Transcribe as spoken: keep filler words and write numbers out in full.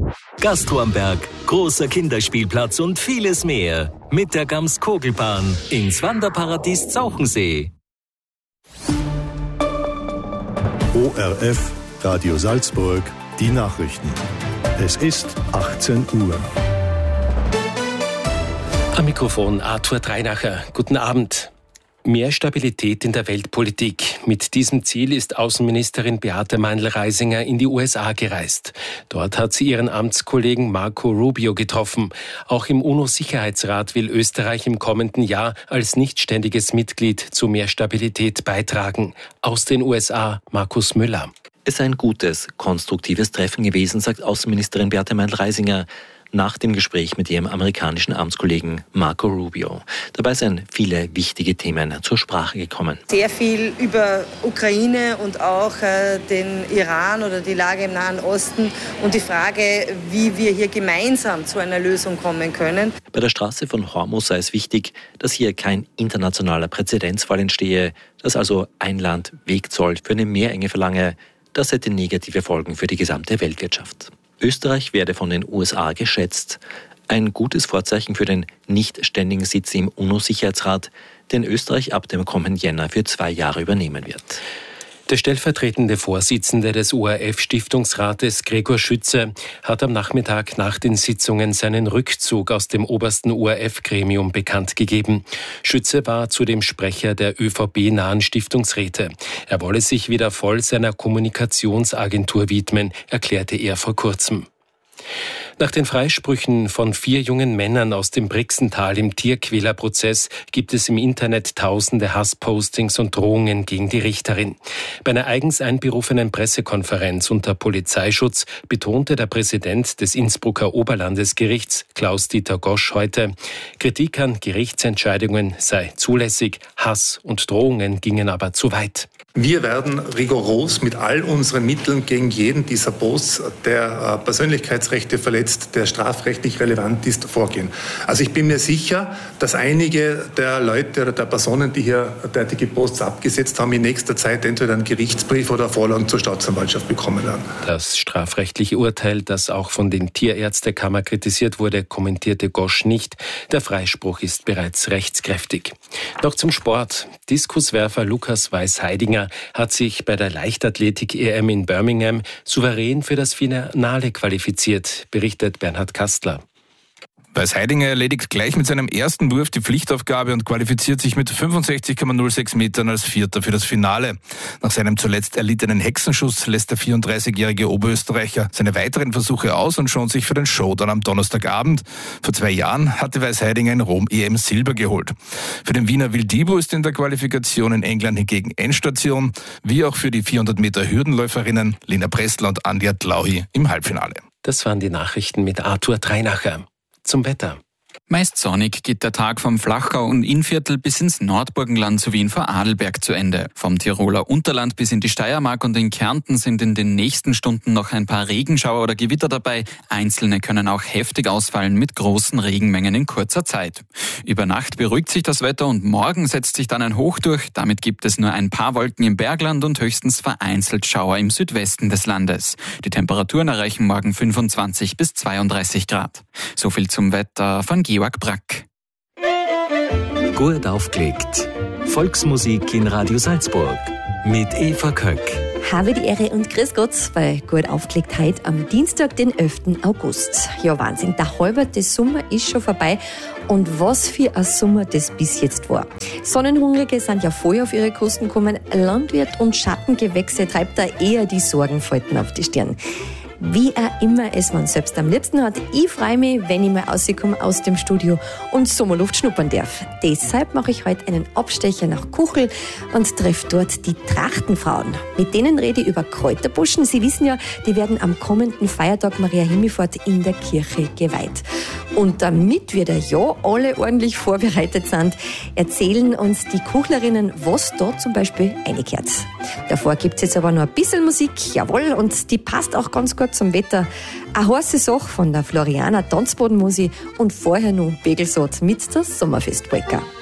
Gastro am Berg, großer Kinderspielplatz und vieles mehr. Mit der Gams Kogelbahn ins Wanderparadies Zauchensee. O R F, Radio Salzburg, die Nachrichten. Es ist achtzehn Uhr. Am Mikrofon Arthur Dreinacher. Guten Abend. Mehr Stabilität in der Weltpolitik. Mit diesem Ziel ist Außenministerin Beate Meindl-Reisinger in die U S A gereist. Dort hat sie ihren Amtskollegen Marco Rubio getroffen. Auch im UNO-Sicherheitsrat will Österreich im kommenden Jahr als nichtständiges Mitglied zu mehr Stabilität beitragen. Aus den U S A Markus Müller. Es sei ein gutes, konstruktives Treffen gewesen, sagt Außenministerin Beate Meindl-Reisinger nach dem Gespräch mit ihrem amerikanischen Amtskollegen Marco Rubio. Dabei sind viele wichtige Themen zur Sprache gekommen. Sehr viel über Ukraine und auch äh, den Iran oder die Lage im Nahen Osten und die Frage, wie wir hier gemeinsam zu einer Lösung kommen können. Bei der Straße von Hormuz sei es wichtig, dass hier kein internationaler Präzedenzfall entstehe, dass also ein Land Wegzoll für eine Meerenge verlange. Das hätte negative Folgen für die gesamte Weltwirtschaft. Österreich werde von den U S A geschätzt. Ein gutes Vorzeichen für den nichtständigen Sitz im UNO-Sicherheitsrat, den Österreich ab dem kommenden Jänner für zwei Jahre übernehmen wird. Der stellvertretende Vorsitzende des O R F-Stiftungsrates, Gregor Schütze, hat am Nachmittag nach den Sitzungen seinen Rückzug aus dem obersten O R F-Gremium bekannt gegeben. Schütze war zudem Sprecher der ÖVP-nahen Stiftungsräte. Er wolle sich wieder voll seiner Kommunikationsagentur widmen, erklärte er vor kurzem. Nach den Freisprüchen von vier jungen Männern aus dem Brixental im Tierquälerprozess gibt es im Internet tausende Hasspostings und Drohungen gegen die Richterin. Bei einer eigens einberufenen Pressekonferenz unter Polizeischutz betonte der Präsident des Innsbrucker Oberlandesgerichts, Klaus-Dieter Gosch, heute, Kritik an Gerichtsentscheidungen sei zulässig, Hass und Drohungen gingen aber zu weit. Wir werden rigoros mit all unseren Mitteln gegen jeden dieser Posts, der Persönlichkeitsrechte verletzt, der strafrechtlich relevant ist, vorgehen. Also ich bin mir sicher, dass einige der Leute oder der Personen, die hier derartige Posts abgesetzt haben, in nächster Zeit entweder einen Gerichtsbrief oder Vorlagen zur Staatsanwaltschaft bekommen werden. Das strafrechtliche Urteil, das auch von den Tierärztekammer kritisiert wurde, kommentierte Gosch nicht. Der Freispruch ist bereits rechtskräftig. Noch zum Sport. Diskuswerfer Lukas Weiß-Heidinger hat sich bei der Leichtathletik-E M in Birmingham souverän für das Finale qualifiziert, berichtet Bernhard Kastler. Weiß-Heidinger erledigt gleich mit seinem ersten Wurf die Pflichtaufgabe und qualifiziert sich mit fünfundsechzig Komma null sechs Metern als Vierter für das Finale. Nach seinem zuletzt erlittenen Hexenschuss lässt der vierunddreißigjährige Oberösterreicher seine weiteren Versuche aus und schont sich für den Showdown am Donnerstagabend. Vor zwei Jahren hatte Weiß-Heidinger in Rom E M Silber geholt. Für den Wiener Wildibo ist in der Qualifikation in England hingegen Endstation, wie auch für die vierhundert Meter Hürdenläuferinnen Lina Pressler und Andja Tlauhi im Halbfinale. Das waren die Nachrichten mit Arthur Dreinacher. Zum Wetter. Meist sonnig geht der Tag vom Flachgau und Innviertel bis ins Nordburgenland sowie in Vorarlberg zu Ende. Vom Tiroler Unterland bis in die Steiermark und in Kärnten sind in den nächsten Stunden noch ein paar Regenschauer oder Gewitter dabei. Einzelne können auch heftig ausfallen mit großen Regenmengen in kurzer Zeit. Über Nacht beruhigt sich das Wetter und morgen setzt sich dann ein Hoch durch. Damit gibt es nur ein paar Wolken im Bergland und höchstens vereinzelt Schauer im Südwesten des Landes. Die Temperaturen erreichen morgen fünfundzwanzig bis zweiunddreißig Grad. So viel zum Wetter von Georg Brack. Gut aufgelegt. Volksmusik in Radio Salzburg mit Eva Köck. Habe die Ehre und grüß Gott bei Gut aufgelegt heute am Dienstag, den elften August. Ja, Wahnsinn, der halbe Sommer ist schon vorbei. Und was für ein Sommer das bis jetzt war. Sonnenhungrige sind ja voll auf ihre Kosten gekommen. Landwirt und Schattengewächse treibt da eher die Sorgenfalten auf die Stirn. Wie auch immer es man selbst am liebsten hat. Ich freue mich, wenn ich mal rauskomme aus dem Studio und Sommerluft schnuppern darf. Deshalb mache ich heute einen Abstecher nach Kuchel und treffe dort die Trachtenfrauen. Mit denen rede ich über Kräuterbuschen. Sie wissen ja, die werden am kommenden Feiertag Maria Himmelfahrt in der Kirche geweiht. Und damit wir da ja alle ordentlich vorbereitet sind, erzählen uns die Kuchlerinnen, was da zum Beispiel reingehört. Davor gibt's jetzt aber noch ein bisschen Musik, jawohl, und die passt auch ganz gut zum Wetter. Eine heiße Sache von der Floriana Tanzbodenmusik und vorher noch Begelsot mit der Sommerfestpolka.